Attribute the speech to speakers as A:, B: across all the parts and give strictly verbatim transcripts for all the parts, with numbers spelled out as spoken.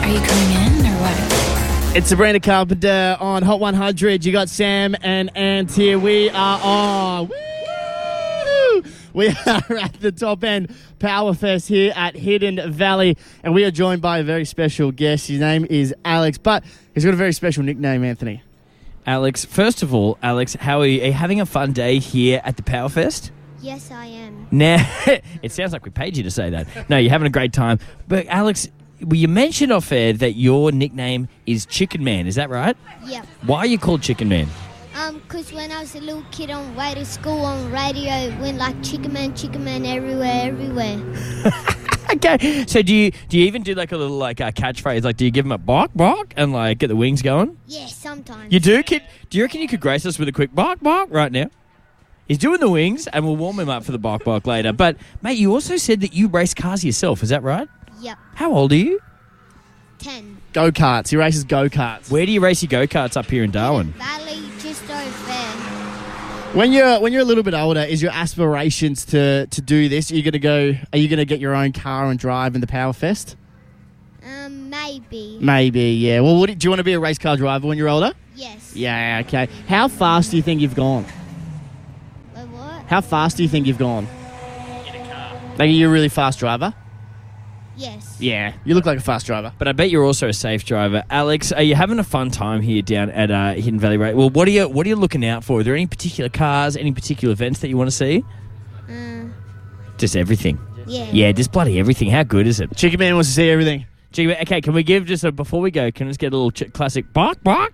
A: Are you coming in or what?
B: It's Sabrina Carpenter on Hot one hundred. You got Sam and Ant here. We are on. Woo! We are at the top end Power Fest here at Hidden Valley, and we are joined by a very special guest. His name is Alex, but he's got a very special nickname, Anthony.
C: Alex, first of all, Alex, how are you? Are you having a fun day here at the Power Fest?
D: Yes, I am.
C: Now, it sounds like we paid you to say that. No, you're having a great time. But Alex, well, you mentioned off air that your nickname is Chicken Man. Is that right?
D: Yep.
C: Why are you called Chicken Man?
D: Um, because when I was a little kid on way to school on radio, it went like Chicken Man, Chicken Man everywhere, everywhere.
C: Okay. So do you do you even do like a little like uh, catchphrase? Like, do you give him a bark, bark, and like get the wings going?
D: Yeah, sometimes.
C: You do, kid? Do you reckon you could grace us with a quick bark, bark right now? He's doing the wings, and we'll warm him up for the bark, bark later. But mate, you also said that you race cars yourself. Is that right?
D: Yep.
C: How old are you?
D: Ten.
B: Go-karts. He races go-karts.
C: Where do you race your go-karts up here in Darwin?
D: Valley, just over there.
B: When you're when you're a little bit older, is your aspirations to, to do this? Are you gonna go? Are you gonna get your own car and drive in the Power Fest?
D: Um, maybe.
B: Maybe, yeah. Well, what, do you want to be a race car driver when you're older?
D: Yes.
B: Yeah. Okay. How fast do you think you've gone?
D: Wait, what?
B: How fast do you think you've gone? In a car. Like, are you a really fast driver?
D: Yes.
B: Yeah. You look like a fast driver.
C: But I bet you're also a safe driver. Alex, are you having a fun time here down at uh, Hidden Valley Race? Well, what are you what are you looking out for? Are there any particular cars, any particular events that you want to see?
D: Uh,
C: Just everything.
D: yeah.
C: Yeah, just bloody everything. How good is it?
B: Chicken Man wants to see everything.
C: Gee, okay, can we give just a, before we go, can we just get a little ch- classic bark, bark?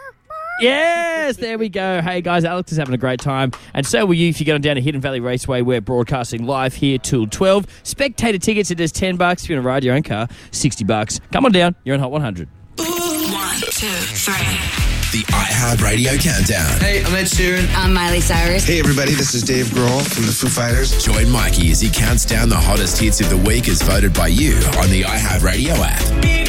C: Yes, there we go. Hey, guys, Alex is having a great time. And so will you if you get on down to Hidden Valley Raceway. We're broadcasting live here till twelve. Spectator tickets, it is ten bucks. If you want to ride your own car, sixty bucks. Come on down. You're on Hot one hundred.
A: One, two, three.
E: The iHeartRadio Countdown.
F: Hey, I'm Ed Sheeran.
A: I'm Miley Cyrus.
F: Hey, everybody, this is Dave Grohl from the Foo Fighters.
E: Join Mikey as he counts down the hottest hits of the week as voted by you on the iHeartRadio app.